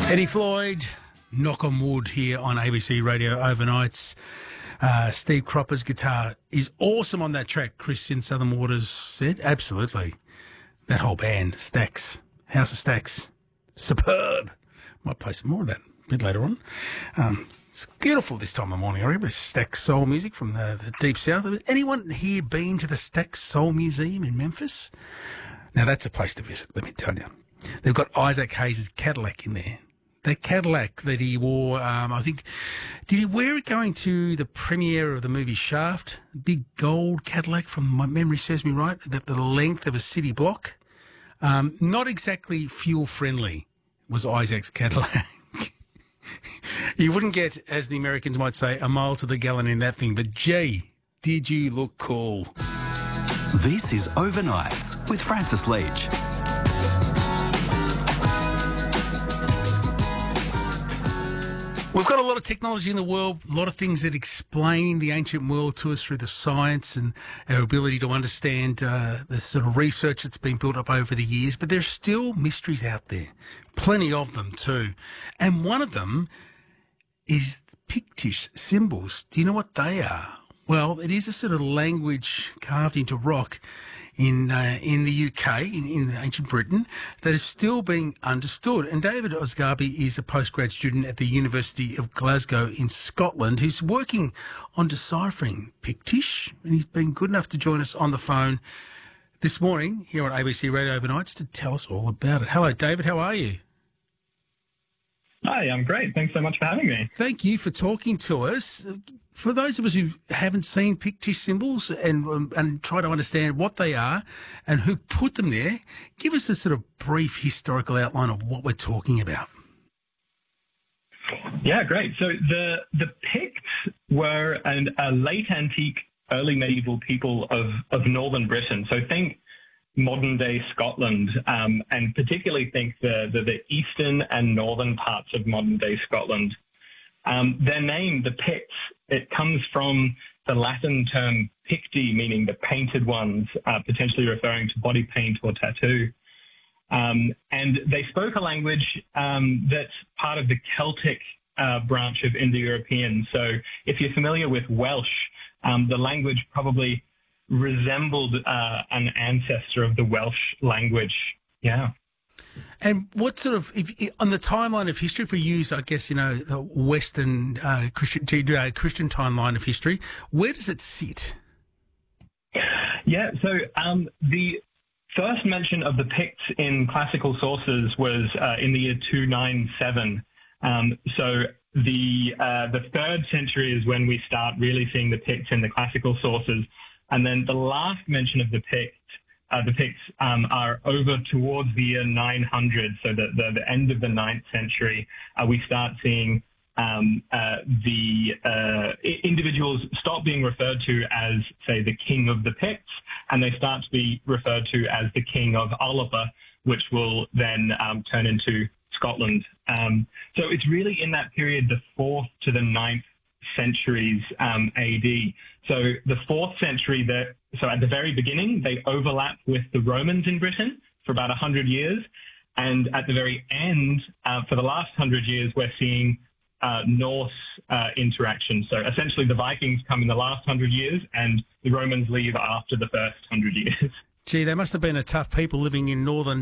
Eddie Floyd, Knock on Wood here on ABC Radio Overnights. Steve Cropper's guitar is awesome on that track, Chris in Southern Waters said. Absolutely. That whole band, Stax, House of Stax, superb. Might play some more of that a bit later on. It's beautiful this time of morning, I reckon, with Stax Soul music from the Deep South. Anyone here been to the Stax Soul Museum in Memphis? Now, that's a place to visit, let me tell you. They've got Isaac Hayes' Cadillac in there. That Cadillac that he wore, I think, did he wear it going to the premiere of the movie Shaft? Big gold Cadillac, from my memory serves me right, that the length of a city block. Not exactly fuel friendly was Isaac's Cadillac. You wouldn't get, as the Americans might say, a mile to the gallon in that thing, but gee, did you look cool. This is Overnights with Francis Leach. We've got a lot of technology in the world, a lot of things that explain the ancient world to us through the science and our ability to understand the sort of research that's been built up over the years. But there's still mysteries out there, plenty of them too. And one of them is Pictish symbols. Do you know what they are? Well, it is a sort of language carved into rock in the UK, in ancient Britain, that is still being understood. And David Osgarby is a postgrad student at the University of Glasgow in Scotland who's working on deciphering Pictish, and he's been good enough to join us on the phone this morning here on ABC Radio Overnights to tell us all about it. Hello, David. How are you? Hi, I'm great. Thanks so much for having me. Thank you for talking to us. For those of us who haven't seen Pictish symbols and try to understand what they are and who put them there, give us a sort of brief historical outline of what we're talking about. Yeah, great. So the Picts were a late antique, early medieval people of northern Britain. So think modern-day Scotland, and particularly think the eastern and northern parts of modern-day Scotland. Their name, the Picts, it comes from the Latin term picti, meaning the painted ones, potentially referring to body paint or tattoo. And they spoke a language that's part of the Celtic branch of Indo-European. So if you're familiar with Welsh, the language probably resembled an ancestor of the Welsh language. Yeah. And what sort of, on the timeline of history, if we use, I guess, the Western Christian timeline of history, where does it sit? Yeah, so the first mention of the Picts in classical sources was in the year 297. So the 3rd century is when we start really seeing the Picts in the classical sources. And then the last mention of the Picts are over towards the year 900, so the end of the 9th century. We start seeing the individuals stop being referred to as, say, the king of the Picts, and they start to be referred to as the king of Alba, which will then turn into Scotland. So it's really in that period, the 4th to the 9th centuries AD. So the 4th century, so at the very beginning, they overlap with the Romans in Britain for about 100 years. And at the very end, for the last 100 years, we're seeing Norse interaction. So essentially the Vikings come in the last 100 years and the Romans leave after the first 100 years. Gee, they must have been a tough people living in northern